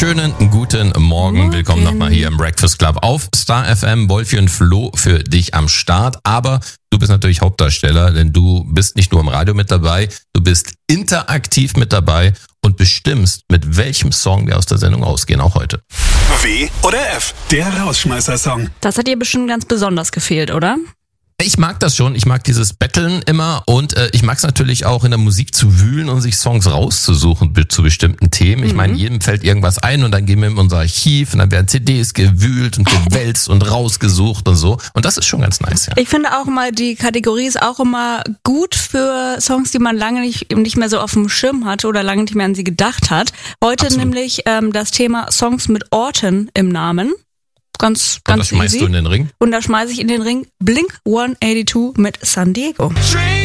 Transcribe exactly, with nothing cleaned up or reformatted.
schönen guten Morgen. Morgen. Willkommen nochmal hier im Breakfast Club auf Star F M. Wolfi und Flo für dich am Start. Aber du bist natürlich Hauptdarsteller, denn du bist nicht nur im Radio mit dabei, du bist interaktiv mit dabei und bestimmst, mit welchem Song wir aus der Sendung ausgehen, auch heute. W oder F, der Rausschmeißer-Song. Das hat dir bestimmt ganz besonders gefehlt, oder? Ich mag das schon, ich mag dieses Betteln immer und äh, ich mag es natürlich auch in der Musik zu wühlen und sich Songs rauszusuchen be- zu bestimmten Themen. Ich Mhm. meine, jedem fällt irgendwas ein und dann gehen wir in unser Archiv und dann werden C Ds gewühlt und gewälzt und rausgesucht und so. Und das ist schon ganz nice, ja. Ich finde auch immer, die Kategorie ist auch immer gut für Songs, die man lange nicht, nicht mehr so auf dem Schirm hatte oder lange nicht mehr an sie gedacht hat. Heute Absolut. nämlich ähm, das Thema Songs mit Orten im Namen. Ganz, Und ganz das schmeißt easy. du in den Ring? Und da schmeiße ich in den Ring Blink hundertzweiundachtzig mit San Diego.